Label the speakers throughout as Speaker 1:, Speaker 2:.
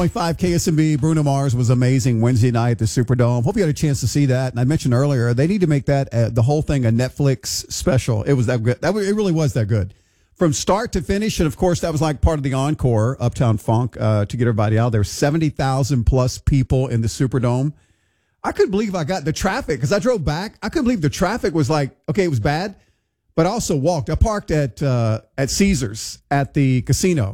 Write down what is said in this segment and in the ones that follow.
Speaker 1: 5 KSMB, Bruno Mars was amazing Wednesday night at the Superdome. Hope you had a chance to see that. And I mentioned earlier, they need to make that the whole thing a Netflix special. It was that good. It really was that good. From start to finish, and of course, that was like part of the encore, Uptown Funk, to get everybody out there. 70,000 plus people in the Superdome. I couldn't believe I got the traffic because I drove back. I couldn't believe the traffic was like, okay, it was bad, but I also walked. I parked at Caesars at the casino.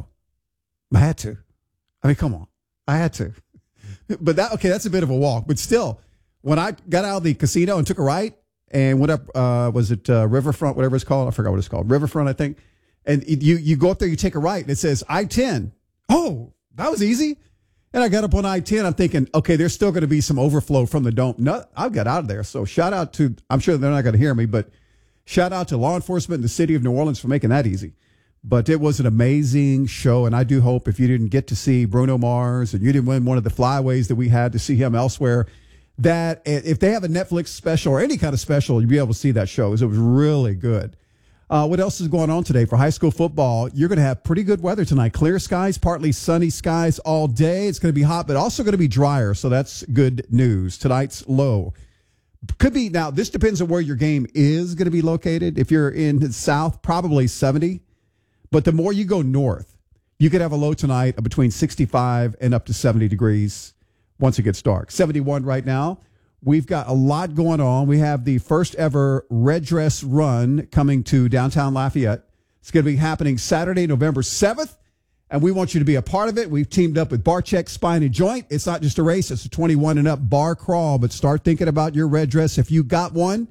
Speaker 1: I had to. I mean, come on. I had to. But that's a bit of a walk. But still, when I got out of the casino and took a right and went up, was it Riverfront, whatever it's called? I forgot what it's called. Riverfront, I think. And you go up there, you take a right, and it says I-10. Oh, that was easy. And I got up on I-10. I'm thinking, okay, there's still going to be some overflow from the dome. No, I got out of there. So shout out to, I'm sure they're not going to hear me, but shout out to law enforcement in the city of New Orleans for making that easy. But it was an amazing show, and I do hope if you didn't get to see Bruno Mars and you didn't win one of the flyaways that we had to see him elsewhere, that if they have a Netflix special or any kind of special, you'll be able to see that show. It was really good. What else is going on today for high school football? You're going to have pretty good weather tonight. Clear skies, partly sunny skies all day. It's going to be hot, but also going to be drier, so that's good news. Tonight's low. Could be, now, this depends on where your game is going to be located. If you're in the south, probably 70. But the more you go north, you could have a low tonight of between 65 and up to 70 degrees once it gets dark. 71 right now. We've got a lot going on. We have the first ever Red Dress Run coming to downtown Lafayette. It's going to be happening Saturday, November 7th, and we want you to be a part of it. We've teamed up with Barcheck Spine and Joint. It's not just a race. It's a 21 and up bar crawl, but start thinking about your red dress. If you got one,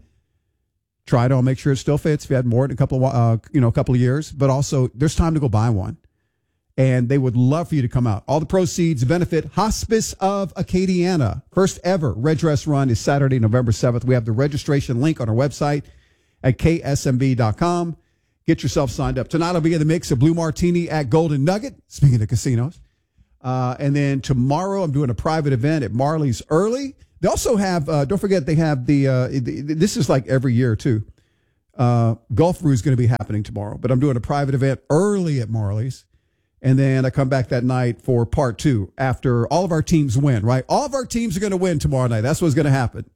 Speaker 1: try it on, make sure it still fits. If you had more in a couple of years, but also there's time to go buy one. And they would love for you to come out. All the proceeds benefit Hospice of Acadiana. First ever Red Dress Run is Saturday, November 7th. We have the registration link on our website at ksmb.com. Get yourself signed up. Tonight I'll be in the mix of Blue Martini at Golden Nugget, speaking of casinos. And then tomorrow I'm doing a private event at Marley's Early. They also have, don't forget, they have this is like every year too. Golf Brew is going to be happening tomorrow, but I'm doing a private event early at Marley's. And then I come back that night for part two after all of our teams win, right? All of our teams are going to win tomorrow night. That's what's going to happen.